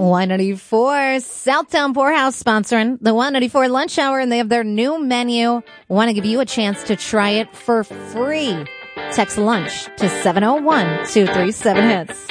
194 Southtown Poorhouse sponsoring the 194 lunch hour, and they have their new menu. Want to give you a chance to try it for free. Text lunch to 701-237-HITS.